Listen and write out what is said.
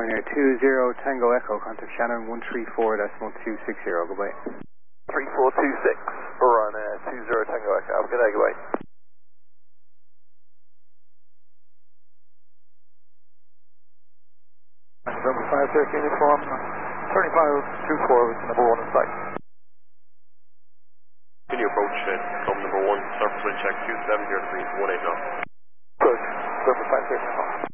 Ryanair 20 Tango Echo, contact Shannon 134.260, goodbye. 3426 for Ryanair 20 Tango Echo, have a good day, goodbye. November 513 uniform, 3524 with number 1 in sight. Can you approach Club number 1, surface wind check 27 here, please, 18 knots. Good, November 513 uniform.